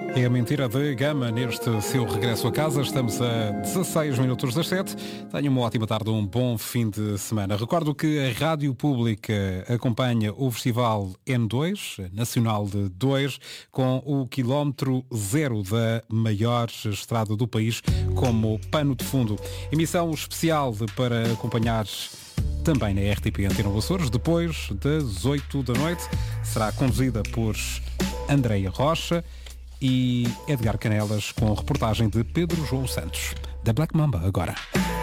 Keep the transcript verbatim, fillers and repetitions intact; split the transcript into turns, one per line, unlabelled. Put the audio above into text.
É a mentira de Gama neste seu regresso a casa. Estamos a dezasseis minutos das sete. Tenha uma ótima tarde, um bom fim de semana. Recordo que a Rádio Pública acompanha o Festival N dois, Nacional de dois, com o quilómetro zero da maior estrada do país como pano de fundo. Emissão especial para acompanhar também na R T P Antena Açores, depois das oito da noite. Será conduzida por Andreia Rocha e Edgar Canelas, com reportagem de Pedro João Santos. Da Black Mamba agora.